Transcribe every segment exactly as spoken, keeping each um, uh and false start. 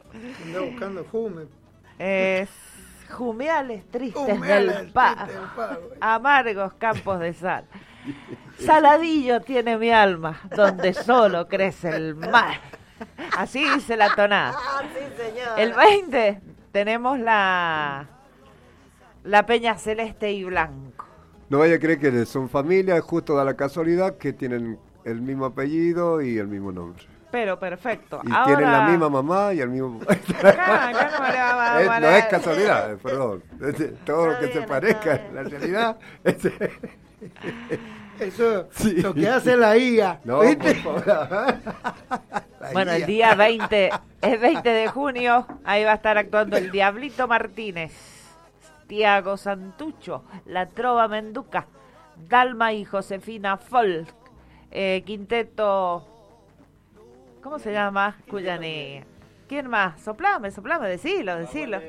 Anda buscando fume. Es jumiales tristes Humeales, del pago, triste del pago. amargos campos de sal. Saladillo tiene mi alma, donde solo crece el mal. Así dice la tonada. Ah, sí, señor. El veinte tenemos la, la Peña Celeste y Blanco. No vaya a creer que son familia, justo da la casualidad que tienen el mismo apellido y el mismo nombre. Pero perfecto. Y Ahora, tienen la misma mamá y el mismo... Acá, acá no me le va a- Es- va no a- es casualidad, perdón. Es- Todo lo Está que bien, se está parezca bien. en la realidad... es- Eso Sí. lo que hace la I A. No, ¿viste? por favor. La Bueno, el guía. día veinte, es veinte de junio, ahí va a estar actuando el Diablito Martínez, Tiago Santucho, La Trova Menduca, Dalma y Josefina Folk, eh, quinteto, ¿cómo se llama? Cuyanía. ¿Quién más? Soplame, soplame, decilo, decilo.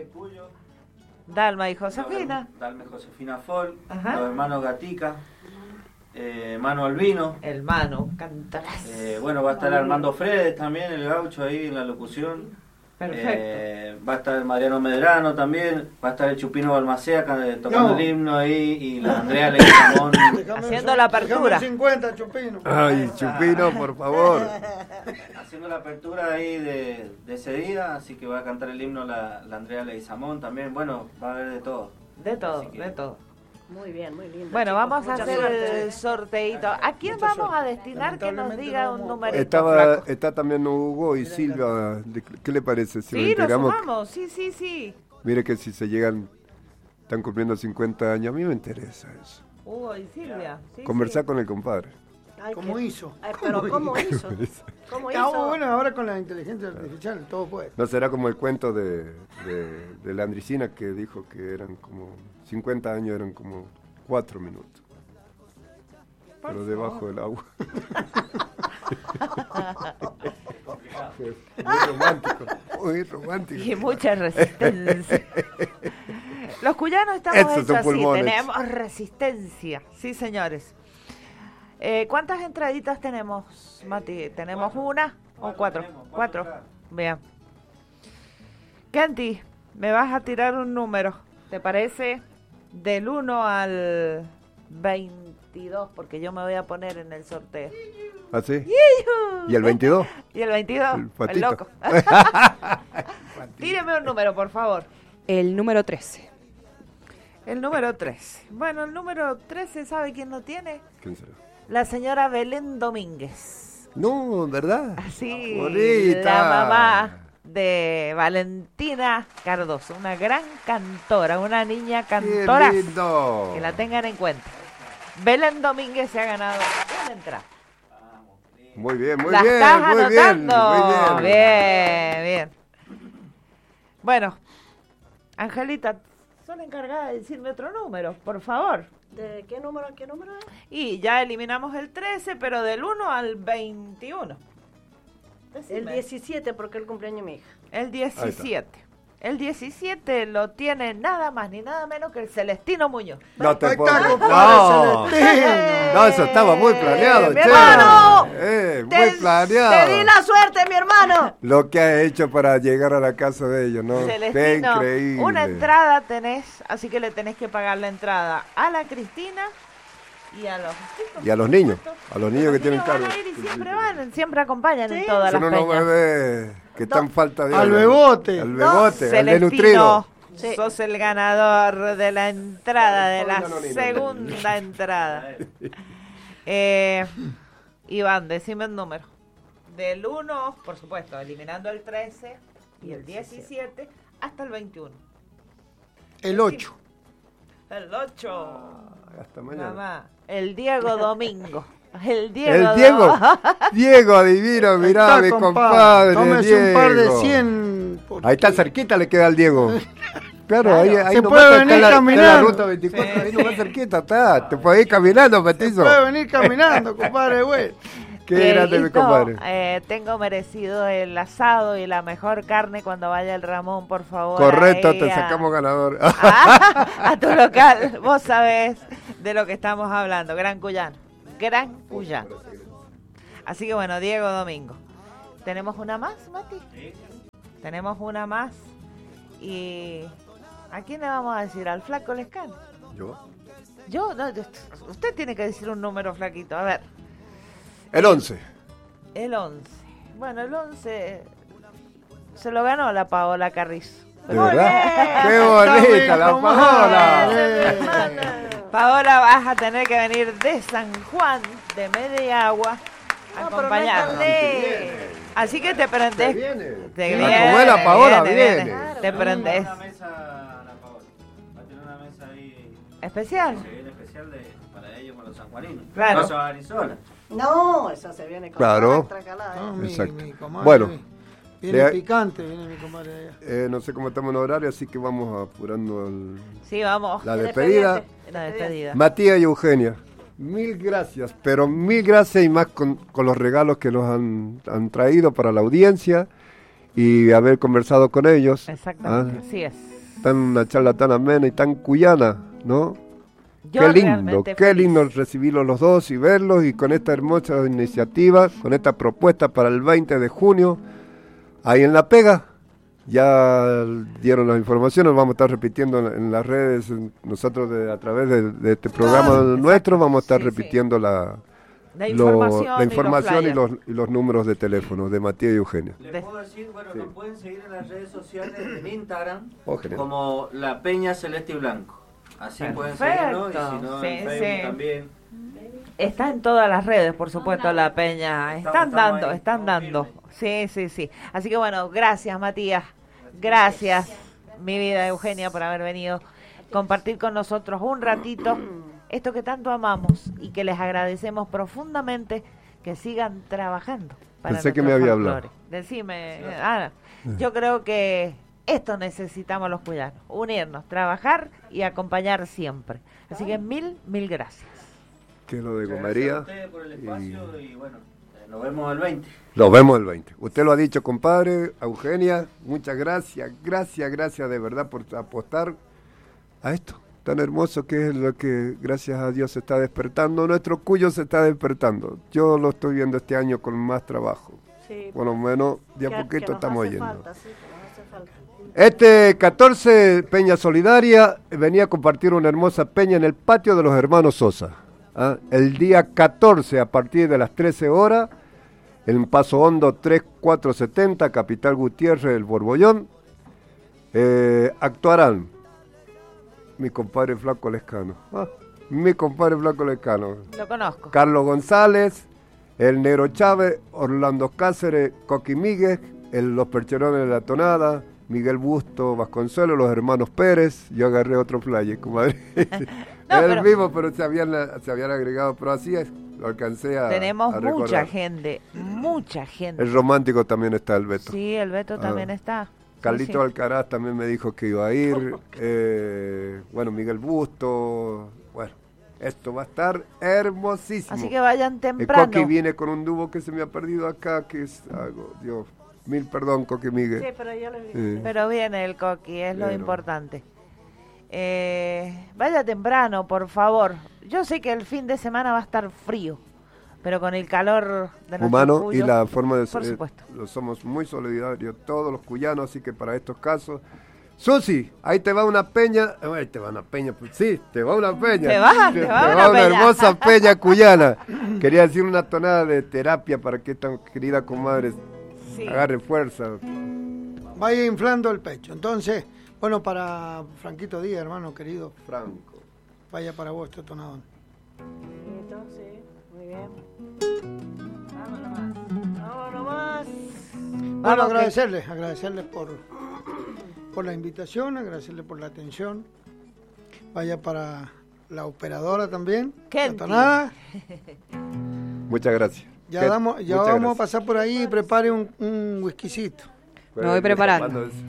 Dalma y Josefina. Dalme Josefina Fol, Ajá. los hermanos Gatica, eh, Manu Albino. El Manu, cantarás. Eh, bueno, va a estar Armando Fredes también, el gaucho ahí en la locución. Perfecto. Eh, va a estar el Mariano Medrano también, va a estar el Chupino Balmacea eh, tocando No. el himno ahí y la Andrea Leguizamón Déjame Haciendo un- la apertura. déjame cincuenta, Chupino. Ay, Chupino, por favor. haciendo la apertura ahí de, de ese día, así que va a cantar el himno la, la Andrea Leguizamón también. Bueno, va a haber de todo. De todo, Así que- de todo. Muy bien, muy lindo. Bueno, chicos, vamos a mucha hacer suerte. el sorteito. ¿A quién Mucha vamos a suerte. destinar que nos Lamentablemente diga no un vamos a numerito? Estaba, flaco? está también Hugo y Silvia. ¿de- ¿Qué le parece si lo Sí, lo integramos? sumamos, sí, sí, sí. Mire que si se llegan, están cumpliendo cincuenta años, a mí me interesa eso. Hugo y Silvia. Sí, Conversar sí. con el compadre. Ay, ¿Cómo qué- hizo? Ay, pero ¿cómo hizo? ¿Cómo Ah, hizo? bueno, ahora con la inteligencia artificial todo puede. No será como el cuento de, de, de la Andricina que dijo que eran como cincuenta años, eran como cuatro minutos. Pero debajo del agua. Muy romántico, muy romántico. Y mucha resistencia. Los cuyanos estamos Esos hechos son así, pulmones. tenemos resistencia. Sí, señores. Eh, ¿Cuántas entraditas tenemos, Mati? ¿Tenemos una o cuatro? tenemos, Cuatro. cuatro Bien. Kenty, me vas a tirar un número, ¿te parece? Del uno al veintidós, porque yo me voy a poner en el sorteo. ¿Ah, sí? ¿Y el veintidós? ¿Y el veintidós? El El, patito. loco. Tíreme un número, por favor. El número trece. El número trece. Bueno, el número trece, ¿sabe quién lo tiene? ¿Quién será? La señora Belén Domínguez. No, ¿verdad? Sí, Bonita. la mamá de Valentina Cardoso, una gran cantora, una niña cantora. ¡Qué lindo! Que la tengan en cuenta. Belén Domínguez se ha ganado una entrada. Muy bien, muy ¿La bien, estás muy bien, anotando? muy bien. Bien, bien. Bueno, Angelita, sos la encargada de decirme otro número, por favor. ¿De qué número a qué número es? Y ya eliminamos el trece, pero del uno al veintiuno. El Decime. diecisiete, porque es el cumpleaños de mi hija. El diecisiete. El diecisiete lo tiene nada más ni nada menos que el Celestino Muñoz. No te Ahí puedo está, creer. compadre No, Celestino. no, eso estaba muy planeado, mi che. hermano. Eh, muy Te- planeado. Te di la suerte, mi hermano. Lo que ha hecho para llegar a la casa de ellos, ¿no? Qué Celestino, increíble. una entrada tenés, así que le tenés que pagar la entrada a la Cristina y a los chicos. Y a los niños, a los niños que Los tienen niños cargo. van a ir y siempre van, siempre acompañan en Sí. todas las Son unos peñas. bebés que están falta de Al algo. bebote. Al No, bebote, al Celestino, denutrido. Sí. sos el ganador de la entrada, de la No, no, no, no, segunda entrada. Eh, Iván, decime el número. Del uno, por supuesto, eliminando el trece y el diecisiete, hasta el veintiuno. El ocho. El ocho. Hasta mañana. Mamá, el Diego Domingo. El Diego. El Diego, Diego adivino, mirá, Está, mi compadre. compadre. Tómese un par de Diego. cien. porque- Ahí está cerquita, le queda al Diego. Claro, ahí, ahí Se nomás puede está venir la, está caminando. la ruta veinticuatro, ahí nomás cerquita está. Te puedes ir caminando, petizo. Puede venir caminando, compadre, güey. Qué grande, mi Dieguito, compadre. eh, tengo merecido el asado y la mejor carne cuando vaya el Ramón, por favor. Correcto, ahí te a- sacamos ganador. a, a tu local. Vos sabés de lo que estamos hablando. Gran Cuyano. Gran Cuyano. Así que bueno, Diego Domingo. ¿Tenemos una más, Mati? tenemos una más. ¿Y a quién le vamos a decir? ¿Al flaco Lescano? ¿Yo? Yo, no, usted tiene que decir un número, flaquito. A ver. El once. El once. Bueno, el once se lo ganó la Paola Carrizo. ¿De verdad? ¡Qué bonita la Paola! Paola, vas a tener que venir de San Juan, de Mediagua, a No, pero no acompañarnos. es tan lejos. Así que te prendés. viene. Te La viene, abuela Paola viene, viene. viene. Claro, Te claro. prendés. Una mesa, la Paola. Va a tener una mesa ahí ¿Especial? que viene especial de, para ellos, para los sanjuaninos. Claro. No son Arizona. No, eso se viene con Claro. otra calada, ¿eh? No, mi, Exacto. mi comadre Bueno. viene Le- picante, viene mi comadre allá. Eh, no sé cómo estamos en horario, así que vamos apurando el- Sí, vamos. la Te despedida. despediste, La te despedida. Matías y Eugenia, mil gracias, pero mil gracias y más con, con los regalos que nos han, han traído para la audiencia y haber conversado con ellos. Exactamente, Ah, así es. tan una charla tan amena y tan cuyana, ¿no? Yo qué lindo, realmente qué feliz. lindo recibirlos los dos y verlos y con esta hermosa iniciativa, con esta propuesta para el veinte de junio, ahí en La Pega. Ya dieron las informaciones, vamos a estar repitiendo en, en las redes, en- nosotros de- a través de, de este programa Claro, nuestro vamos a estar Sí, sí. repitiendo la, La lo- información, la información y y, los los, y los números de teléfono de Matías y Eugenia. Les De- puedo decir, bueno, Sí. nos pueden seguir en las redes sociales, en Instagram, Oh, genial. como La Peña Celeste y Blanco. Así pueden Perfecto. seguirnos y si no, Sí, en Facebook sí. también. Está en todas las redes, por supuesto, la Peña. Están Estamos dando, ahí, están estamos dando. firmes. Sí, sí, sí. Así que bueno, gracias, Matías. Gracias, mi vida Eugenia, por haber venido compartir con nosotros un ratito esto que tanto amamos y que les agradecemos profundamente que sigan trabajando. Para Pensé que nuestro me había folclore. hablado. Decime, Ana, yo creo que esto necesitamos los cuyanos, unirnos, trabajar y acompañar siempre. Así que mil, mil gracias. Que es lo de Muchas Gomería. gracias a ustedes por el espacio y, bueno, eh, nos vemos el veinte. Nos vemos el veinte. Usted lo ha dicho, compadre. Eugenia, muchas gracias, gracias, gracias de verdad por apostar a esto tan hermoso que es lo que, gracias a Dios, se está despertando. Nuestro Cuyo se está despertando. Yo lo estoy viendo este año con más trabajo. Sí, Por lo menos, de a que- poquito que nos estamos hace yendo. falta, sí, que nos hace falta. Este catorce, Peña Solidaria, venía a compartir una hermosa peña en el patio de los hermanos Sosa. ¿ah? El día catorce, a partir de las trece horas, en Paso Hondo tres cuatro setenta, Capital Gutiérrez, el Borbollón, eh, actuarán mi compadre Flaco Lescano. Ah, mi compadre Flaco Lescano. Lo conozco. Carlos González, el Negro Chávez, Orlando Cáceres, Coqui Míguez, el- los Percherones de la Tonada, Miguel Busto Vasconcelos, los hermanos Pérez. Yo agarré otro flyer, comadre. No, Era pero- el mismo, pero se habían, se habían agregado, pero así es, lo alcancé a Tenemos a mucha recordar. gente, mucha gente. El romántico también está, el Beto. Sí, el Beto Ah. también está. Sí, Carlito sí. Alcaraz también me dijo que iba a ir. eh, bueno, Miguel Busto. Bueno, esto va a estar hermosísimo. Así que vayan El temprano. Coqui viene con un dúo que se me ha perdido acá, que es algo, Dios, mil perdón, Coqui Miguel. Sí, pero yo le vi. Eh, Pero viene el Coqui, es lo Pero- importante. Eh, vaya temprano, por favor. Yo sé que el fin de semana va a estar frío, pero con el calor de nuestro humano y Cuyo, la forma de por ser, supuesto. lo somos muy solidarios todos los cuyanos, así que para estos casos, Susi, ahí te va una peña, eh, ahí te va una peña, pues sí, te va una peña, Te va, te va una peña. hermosa peña cuyana. Quería decir una tonada de terapia para que esta querida comadre Sí. agarre fuerza. Vaya inflando el pecho. Entonces, bueno, para Franquito Díaz, hermano querido, Franco. vaya para vos este tonadón. Entonces, muy bien. Vámonos más. Vámonos más. Bueno, Vamos, que- agradecerles, agradecerles por, por la invitación, agradecerles por la atención. Vaya para la operadora también, Kenty. la tonada. Muchas gracias. Ya, ¿Qué? damos, ya Muchas vamos a gracias. pasar por ahí y prepare un, un whiskycito. Me voy preparando. Cuando es-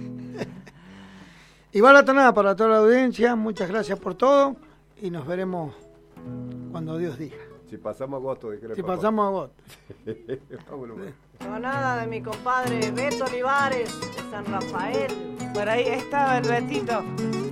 Y va la tonada para toda la audiencia. Muchas gracias por todo y nos veremos cuando Dios diga. Si pasamos agosto, dije Si pasamos a agosto. Vámonos. Tonada de mi compadre Beto Olivares de San Rafael. Por ahí estaba el Betito.